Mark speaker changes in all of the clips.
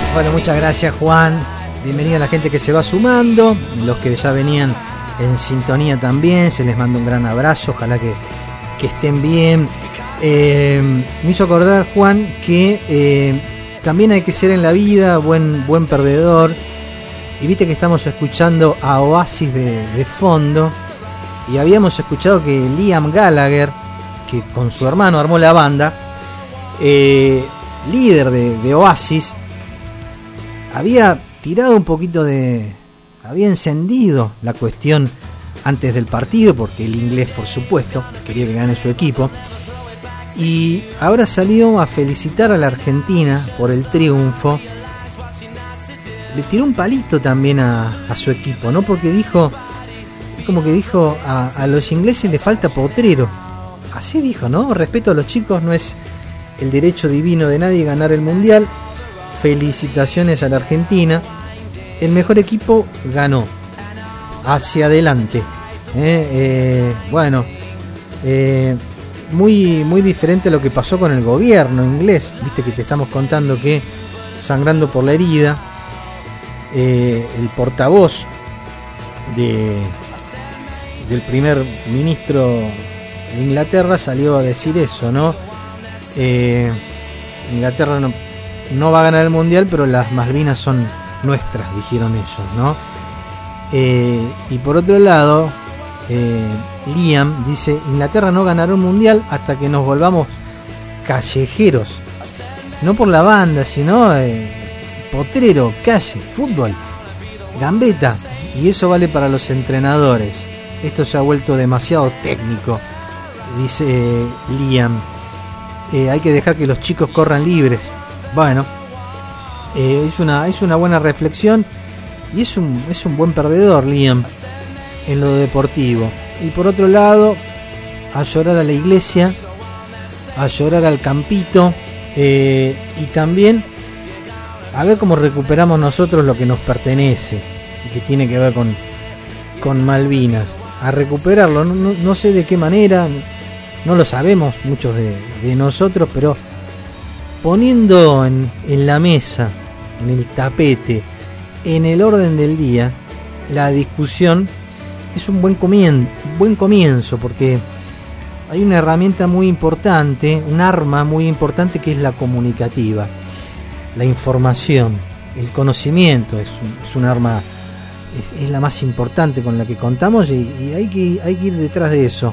Speaker 1: Bueno, muchas gracias, Juan. Bienvenida a la gente que se va sumando, los que ya venían en sintonía también, se les manda un gran abrazo, ojalá que estén bien. Me hizo acordar, Juan, que también hay que ser en la vida buen perdedor. Y viste que estamos escuchando a Oasis de fondo, y habíamos escuchado que Liam Gallagher, que con su hermano armó la banda, líder de Oasis, había tirado un poquito había encendido la cuestión antes del partido, porque el inglés, por supuesto, quería que gane su equipo, y ahora salió a felicitar a la Argentina por el triunfo. Le tiró un palito también a su equipo, ¿no? Porque dijo, como que dijo, a los ingleses le falta potrero. Así dijo, ¿no? Respeto a los chicos, no es el derecho divino de nadie ganar el mundial. Felicitaciones a la Argentina. El mejor equipo ganó. Hacia adelante. Muy diferente a lo que pasó con el gobierno inglés. Viste que te estamos contando que, sangrando por la herida, el portavoz del primer ministro de Inglaterra salió a decir eso, ¿no? Inglaterra no va a ganar el mundial, pero las Malvinas son nuestras, dijeron ellos, ¿no? Y por otro lado, Liam dice: Inglaterra no ganará un mundial hasta que nos volvamos callejeros, no por la banda, sino potrero, calle, fútbol, gambeta, y eso vale para los entrenadores. Esto se ha vuelto demasiado técnico, dice Liam. Hay que dejar que los chicos corran libres. Bueno, es una buena reflexión, y es un buen perdedor, Liam, en lo deportivo. Y por otro lado, a llorar a la iglesia, a llorar al campito, y también a ver cómo recuperamos nosotros lo que nos pertenece y que tiene que ver con Malvinas. A recuperarlo, no sé de qué manera, no lo sabemos muchos de nosotros, pero poniendo en la mesa, en el tapete, en el orden del día, la discusión es un buen comienzo, porque hay una herramienta muy importante, un arma muy importante, que es la comunicativa, la información, el conocimiento. Es un arma, es la más importante con la que contamos, y hay que ir detrás de eso,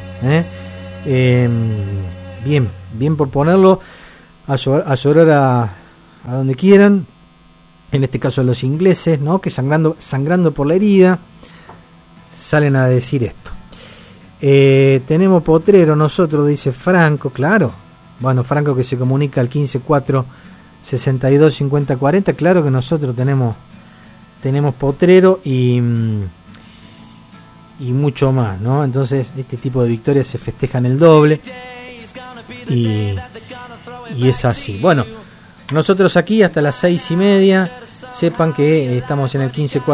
Speaker 1: bien por ponerlo a llorar a donde quieran, en este caso a los ingleses, ¿no? Que sangrando por la herida salen a decir esto. Tenemos potrero nosotros, dice Franco. Claro, bueno, Franco, que se comunica al 15-4-62-50-40. Claro que nosotros tenemos potrero y mucho más, ¿no? Entonces este tipo de victorias se festejan el doble, y es así. Bueno, nosotros aquí hasta las 6:30. Sepan que estamos en el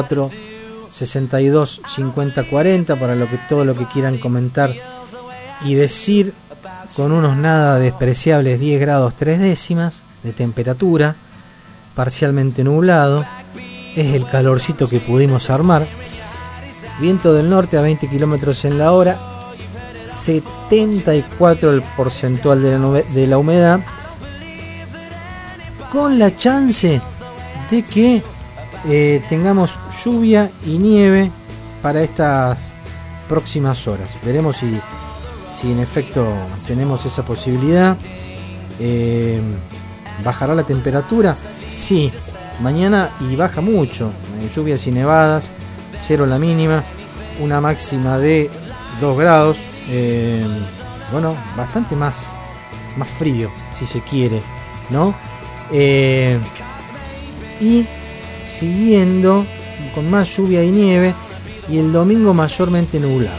Speaker 1: 15-4-62-50-40 para todo lo que quieran comentar y decir, con unos nada despreciables 10 grados 3 décimas de temperatura, parcialmente nublado. Es el calorcito que pudimos armar. Viento del norte a 20 kilómetros en la hora, 74 el porcentual de la humedad, con la chance de que tengamos lluvia y nieve para estas próximas horas. Veremos si en efecto tenemos esa posibilidad. ¿Bajará la temperatura? Sí, mañana, y baja mucho. Lluvias y nevadas, 0 la mínima, una máxima de 2 grados. Bueno, bastante más frío, si se quiere, ¿no? Y siguiendo con más lluvia y nieve, y el domingo mayormente nublado.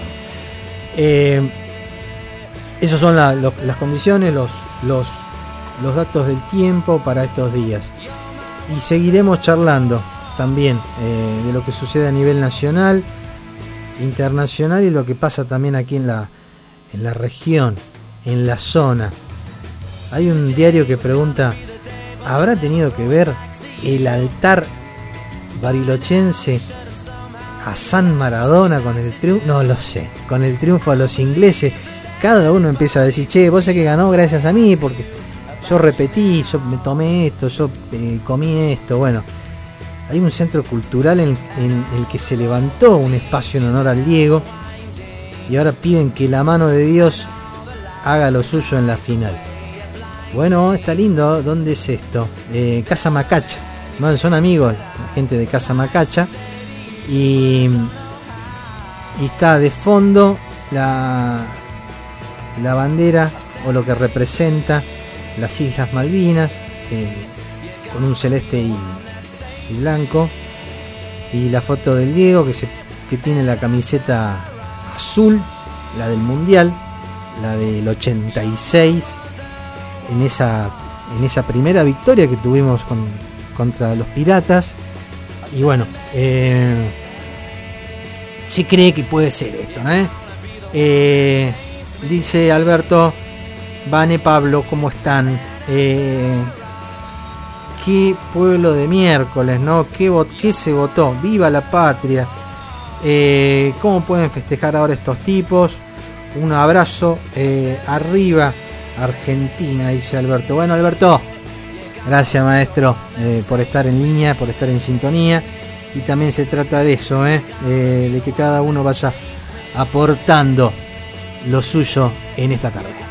Speaker 1: Esas son las condiciones, los datos del tiempo para estos días. Y seguiremos charlando también de lo que sucede a nivel nacional, internacional, y lo que pasa también aquí en la región, en la zona. Hay un diario que pregunta: ¿habrá tenido que ver el altar barilochense a San Maradona con el triunfo, no lo sé, con el triunfo a los ingleses. Cada uno empieza a decir, che, vos sabés que ganó gracias a mí, porque yo repetí, yo me tomé esto, yo comí esto. Bueno, hay un centro cultural en el que se levantó un espacio en honor al Diego, y ahora piden que la mano de Dios haga lo suyo en la final. Bueno, está lindo. ¿Dónde es esto? Casa Macacha. Bueno, son amigos, la gente de Casa Macacha. Y está de fondo la bandera, o lo que representa las Islas Malvinas, con un celeste y blanco, y la foto del Diego que tiene la camiseta azul, la del Mundial, la del 86, en esa primera victoria que tuvimos contra los Piratas. Y bueno, se cree que puede ser esto, ¿no? Dice Alberto, Vane, Pablo, ¿cómo están? Qué pueblo de miércoles, ¿no? ¿Qué se votó? ¡Viva la patria! ¿Cómo pueden festejar ahora estos tipos? Un abrazo, arriba Argentina, dice Alberto. Bueno, Alberto, gracias, maestro, por estar en línea, por estar en sintonía. Y también se trata de eso, de que cada uno vaya aportando lo suyo en esta tarde.